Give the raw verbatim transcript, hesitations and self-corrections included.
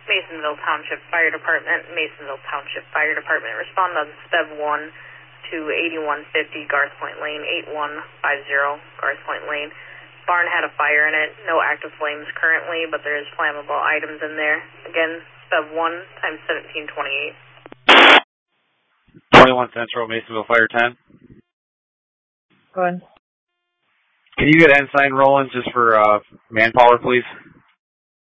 Masonville Township Fire Department, Masonville Township Fire Department. Respond on Spev one to eighty-one fifty Garth Point Lane, eight one five zero Garth Point Lane. Barn had a fire in it, no active flames currently, but there is flammable items in there. Again, Spev one times seventeen twenty-eight. twenty-one Central, Masonville Fire ten. Go ahead. Can you get ensign rolling just for uh, manpower, please?